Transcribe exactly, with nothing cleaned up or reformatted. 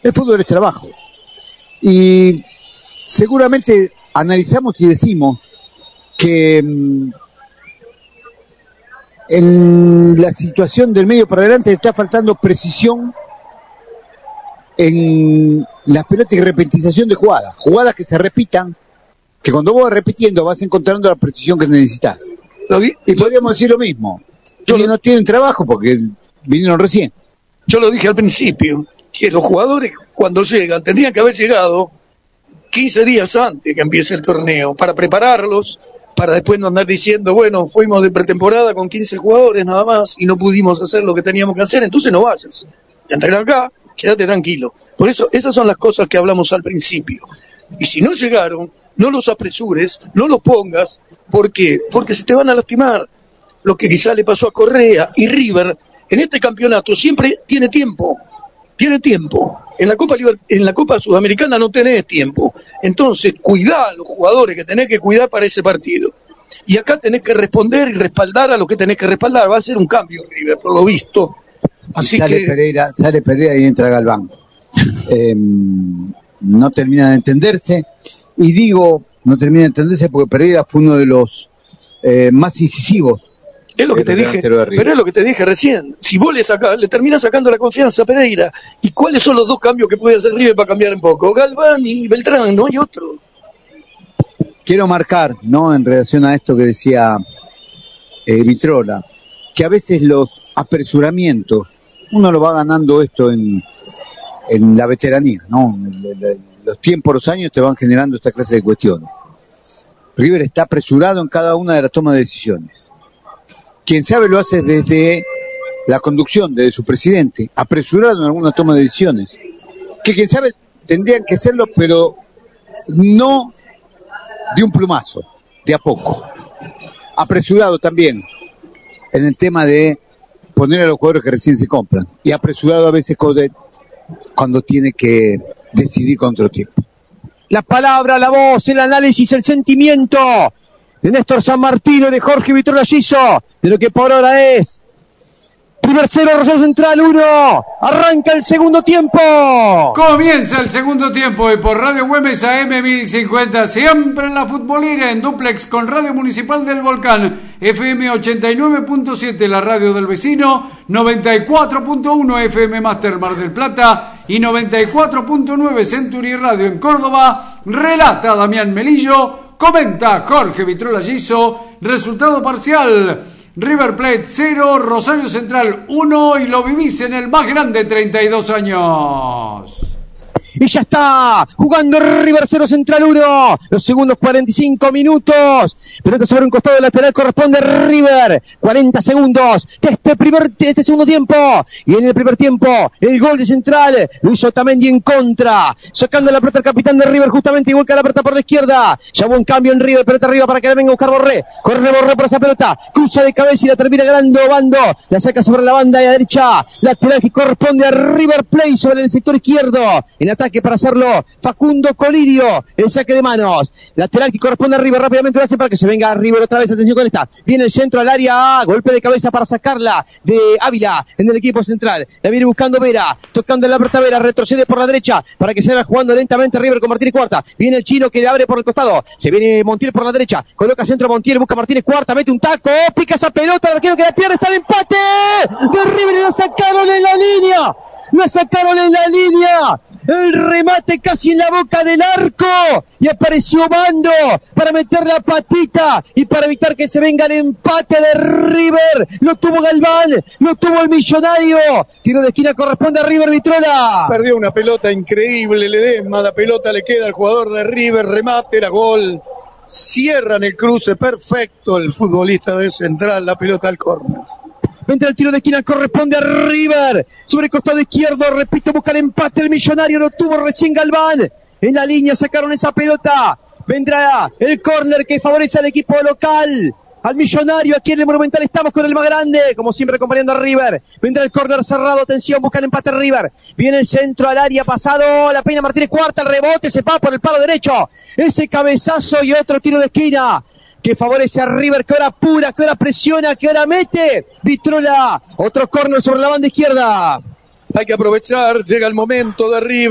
El fútbol es trabajo. Y seguramente analizamos y decimos que mmm, en la situación del medio para adelante está faltando precisión en las pelotas y repetización de jugadas. Jugadas que se repitan, que cuando vos vas repitiendo vas encontrando la precisión que necesitas. Y podríamos decir lo mismo. Yo no tienen trabajo porque vinieron recién. Yo lo dije al principio, que los jugadores cuando llegan tendrían que haber llegado quince días antes que empiece el torneo para prepararlos, para después no andar diciendo, bueno, fuimos de pretemporada con quince jugadores nada más y no pudimos hacer lo que teníamos que hacer, entonces no vayas. Entra acá, quédate tranquilo. Por eso, esas son las cosas que hablamos al principio. Y si no llegaron, no los apresures, no los pongas. ¿Por qué? Porque se te van a lastimar. Lo que quizá le pasó a Correa y River, en este campeonato siempre tiene tiempo. Tiene tiempo. En la Copa Liber- en la Copa Sudamericana no tenés tiempo. Entonces, cuidá a los jugadores que tenés que cuidar para ese partido. Y acá tenés que responder y respaldar a lo que tenés que respaldar. Va a ser un cambio, River, por lo visto. Así sale que... Pereira, sale Pereira y entra Galván. Eh, no termina de entenderse. Y digo, no termina de entenderse porque Pereira fue uno de los eh, más incisivos. Es lo que te dije, pero es lo que te dije recién. Si vos le sacás, le terminás sacando la confianza a Pereira. ¿Y cuáles son los dos cambios que puede hacer River para cambiar un poco? Galván y Beltrán, no hay otro. Quiero marcar, ¿no? En relación a esto que decía eh, Vitrola, que a veces los apresuramientos, uno lo va ganando esto en, en la veteranía, ¿no? Los tiempos, los años te van generando esta clase de cuestiones. River está apresurado en cada una de las tomas de decisiones. Quien sabe lo hace desde la conducción, desde su presidente, apresurado en alguna toma de decisiones. Que quien sabe tendrían que hacerlo, pero no de un plumazo, de a poco. Apresurado también en el tema de poner a los jugadores que recién se compran. Y apresurado a veces cuando tiene que decidir con otro tiempo. La palabra, la voz, el análisis, el sentimiento de Néstor San Martino y de Jorge Vitrola Giso, de lo que por ahora es River cero, Rosario Central uno. Arranca el segundo tiempo. Comienza el segundo tiempo y por Radio Güemes A M mil cincuenta, siempre en la futbolera, en duplex con Radio Municipal del Volcán, F M ochenta y nueve punto siete, la radio del vecino, noventa y cuatro punto uno F M Master Mar del Plata y noventa y cuatro punto nueve Century Radio en Córdoba. Relata Damián Melillo, comenta Jorge Vitrola Giso, resultado parcial: River Plate cero, Rosario Central uno, y lo vivís en el más grande, treinta y dos años. Y ya está jugando River cero, Central uno. Los segundos cuarenta y cinco minutos. Pelota sobre un costado lateral, corresponde a River. cuarenta segundos de este primer, de este segundo tiempo. Y en el primer tiempo, el gol de Central lo hizo Otamendi en contra. Sacando la pelota el capitán de River, justamente igual que la pelota por la izquierda. Ya hubo un cambio en River, pelota arriba para que la venga a buscar Borré. Corre Borré por esa pelota. Cruza de cabeza y la termina ganando Bando. La saca sobre la banda de la derecha. Lateral que corresponde a River Plate sobre el sector izquierdo. En ataque para hacerlo Facundo Colidio, el saque de manos, lateral que corresponde a River, rápidamente lo hace para que se venga a River otra vez, atención con esta, viene el centro al área, golpe de cabeza para sacarla de Ávila en el equipo central, la viene buscando Vera, tocando en la pelota Vera, retrocede por la derecha para que se vaya jugando lentamente River con Martínez Cuarta, viene el chino que le abre por el costado, se viene Montiel por la derecha, coloca centro Montiel, busca Martínez Cuarta, mete un taco, pica esa pelota, el arquero que la pierde, está el empate de River y la sacaron en la línea, la sacaron en la línea. El remate casi en la boca del arco y apareció Bando para meter la patita y para evitar que se venga el empate de River. Lo tuvo Galván, lo tuvo el Millonario. Tiro de esquina corresponde a River. Vitrola perdió una pelota increíble, Ledesma, la pelota le queda al jugador de River, remate, era gol. Cierran el cruce perfecto el futbolista de Central, la pelota al córner. Entra el tiro de esquina, corresponde a River. Sobre el costado izquierdo, repito, busca el empate el Millonario, lo tuvo recién Galván. En la línea sacaron esa pelota. Vendrá el córner que favorece al equipo local. Al Millonario, aquí en el Monumental estamos con el más grande, como siempre acompañando a River. Vendrá el córner cerrado, atención, busca el empate River. Viene el centro al área, pasado, la peina Martínez Cuarta, el rebote, se va por el palo derecho. Ese cabezazo y otro tiro de esquina que favorece a River, que ahora apura, que ahora presiona, que ahora mete. Vitrola, otro córner sobre la banda izquierda. Hay que aprovechar, llega el momento de River.